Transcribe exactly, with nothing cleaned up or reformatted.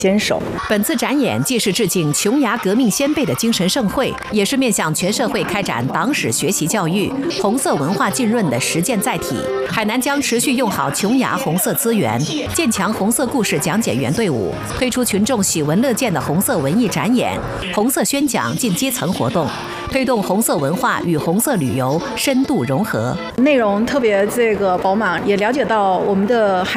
坚守。 本次展演既是致敬琼崖革命先辈的精神盛会，也是面向全社会开展党史学习教育、红色文化浸润的实践载体。海南将持续用好琼崖红色资源，建强红色故事讲解员队伍，推出群众喜闻乐见的红色文艺展演、红色宣讲进阶层活动，推动红色文化与红色旅游深度融合。 内容特别这个饱满，也了解到我们的海